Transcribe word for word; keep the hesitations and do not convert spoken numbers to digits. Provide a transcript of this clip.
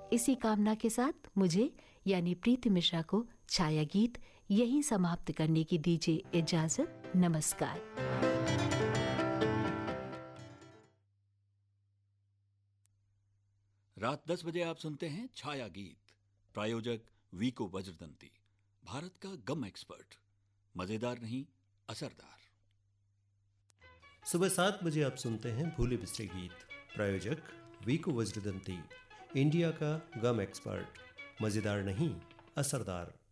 इसी कामना के साथ मुझे यानी प्रीति मिश्रा को छाया गीत यहीं समाप्त करने की दीजिए इजाजत। नमस्कार। रात दस बजे आप सुनते हैं छाया गीत। प्रायोजक वीको वज्रदंती, भारत का गम एक्सपर्ट। मजेदार नहीं, असरदार। सुबह सात बजे आप सुनते हैं भूले बिसरे गीत। प्रायोजक वीको वज्रदंती, इंडिया का गम एक्सपर्ट। मजेदार नहीं, असरदार।